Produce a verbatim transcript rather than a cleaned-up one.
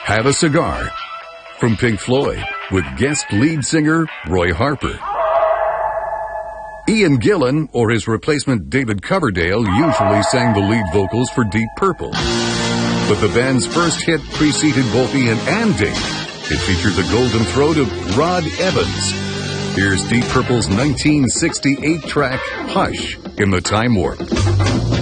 Have a Cigar from Pink Floyd with guest lead singer Roy Harper. Ian Gillan, or his replacement David Coverdale, usually sang the lead vocals for Deep Purple. But the band's first hit preceded both Ian and Dave. It featured the golden throat of Rod Evans. Here's Deep Purple's nineteen sixty-eight track Hush in the Time Warp.